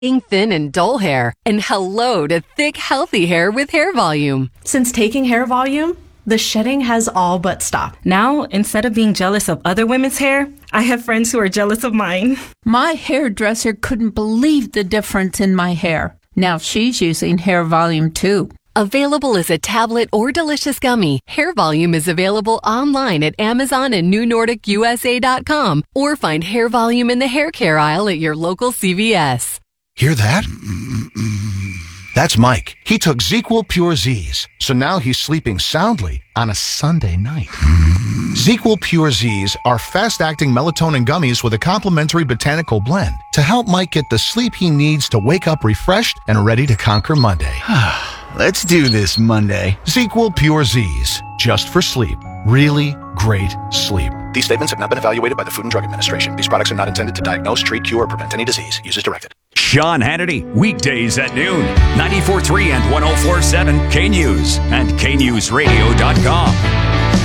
thin and dull hair, and hello to thick, healthy hair with Hair Volume. Since taking Hair Volume, the shedding has all but stopped. Now, instead of being jealous of other women's hair, I have friends who are jealous of mine. My hairdresser couldn't believe the difference in my hair. Now she's using Hair Volume too. Available as a tablet or delicious gummy, Hair Volume is available online at Amazon and NewNordicUSA.com, or find Hair Volume in the hair care aisle at your local CVS. Hear that? That's Mike. He took ZzzQuil Pure Z's, so now he's sleeping soundly on a Sunday night. ZzzQuil Pure Z's are fast-acting melatonin gummies with a complementary botanical blend to help Mike get the sleep he needs to wake up refreshed and ready to conquer Monday. Let's do this Monday. ZzzQuil Pure Z's, just for sleep. Really great sleep. These statements have not been evaluated by the Food and Drug Administration. These products are not intended to diagnose, treat, cure, or prevent any disease. Use as directed. Sean Hannity, weekdays at noon. 94.3 and 104.7 K-News and KNewsRadio.com.